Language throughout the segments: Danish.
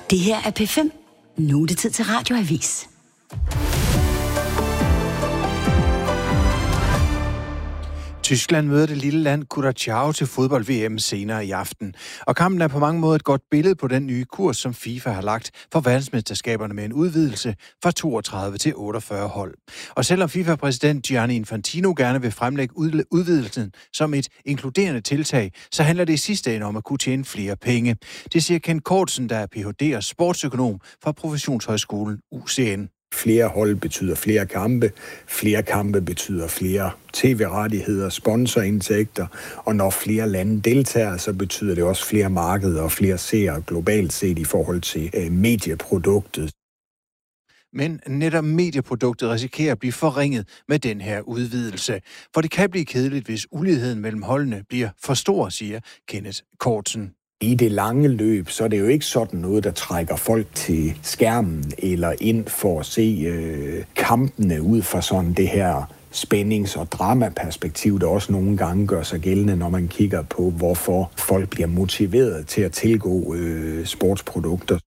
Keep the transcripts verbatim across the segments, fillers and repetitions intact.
Det her er P fem. Nu er det tid til Radioavis. Tyskland møder det lille land Curaçao til fodbold-V M senere i aften. Og kampen er på mange måder et godt billede på den nye kurs, som FIFA har lagt for verdensmesterskaberne med en udvidelse fra toogtredive til otteogfyrre hold. Og selvom FIFA-præsident Gianni Infantino gerne vil fremlægge udvidelsen som et inkluderende tiltag, så handler det i sidste ende om at kunne tjene flere penge. Det siger Ken Kortsen, der er P H D og sportsøkonom fra Professionshøjskolen U C N. Flere hold betyder flere kampe, flere kampe betyder flere tv-rettigheder, sponsorindtægter, og når flere lande deltager, så betyder det også flere markeder og flere seere globalt set i forhold til øh, medieproduktet. Men netop medieproduktet risikerer at blive forringet med den her udvidelse. For det kan blive kedeligt, hvis uligheden mellem holdene bliver for stor, siger Kenneth Kortsen. I det lange løb, så er det jo ikke sådan noget, der trækker folk til skærmen eller ind for at se øh, kampene ud fra sådan det her spændings- og dramaperspektiv, der også nogle gange gør sig gældende, når man kigger på, hvorfor folk bliver motiveret til at tilgå øh, sportsprodukter.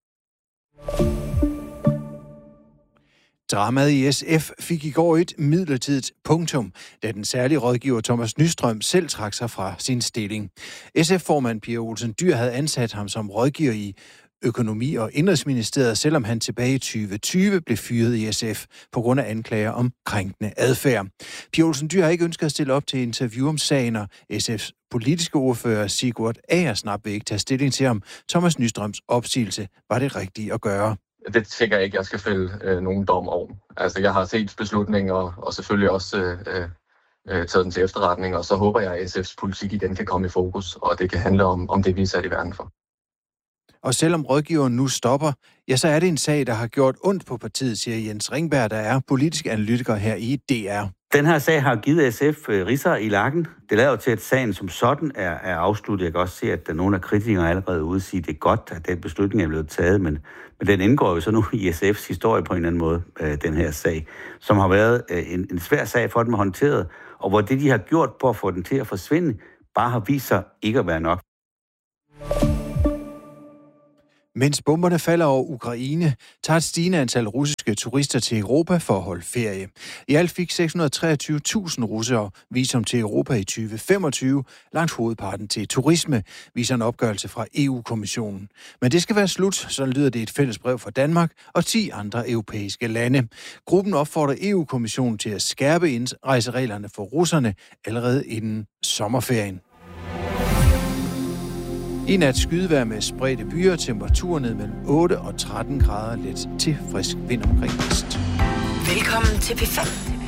Dramaet i S F fik i går et midlertidigt punktum, da den særlige rådgiver Thomas Nystrøm selv trak sig fra sin stilling. S F-formand Pia Olsen Dyhr havde ansat ham som rådgiver i Økonomi- og Indenrigsministeriet, selvom han tilbage i tyve tyve blev fyret i S F på grund af anklager om krænkende adfærd. Pia Olsen Dyhr har ikke ønsket at stille op til interview om sagen, og S F's politiske ordfører Sigurd Agersnap vil ikke tage stilling til, om Thomas Nystrøms opsigelse var det rigtige at gøre. Det tænker jeg ikke, jeg skal fælde øh, nogen dom over. Altså, jeg har set beslutningen og, og selvfølgelig også øh, øh, taget den til efterretning, og så håber jeg, at S F's politik igen kan komme i fokus, og det kan handle om, om det, vi er sat i verden for. Og selvom rådgiveren nu stopper, ja, så er det en sag, der har gjort ondt på partiet, siger Jens Ringberg, der er politisk analytiker her i D R. Den her sag har givet S F ridser i lakken. Det lader jo til, at sagen som sådan er, er afsluttet. Jeg kan også se, at der er nogle af kritikere allerede ude sige, at det er godt, at den beslutning er blevet taget, men, men den indgår jo så nu i S F's historie på en eller anden måde, den her sag, som har været en, en svær sag for dem at håndtere, og hvor det, de har gjort på at få den til at forsvinde, bare har vist sig ikke at være nok. Mens bomberne falder over Ukraine, tager et stigende antal russiske turister til Europa for at holde ferie. I alt fik seks hundrede og treogtyve tusind russere visum til Europa i tyve femogtyve, langt hovedparten til turisme, viser en opgørelse fra E U-kommissionen. Men det skal være slut, så lyder det et fælles brev fra Danmark og ti andre europæiske lande. Gruppen opfordrer E U-kommissionen til at skærpe indrejsereglerne for russerne allerede inden sommerferien. I nat skydevejr med spredte byer, temperaturer ned mellem otte og tretten grader, let til frisk vind omkring vest. Velkommen til P fem.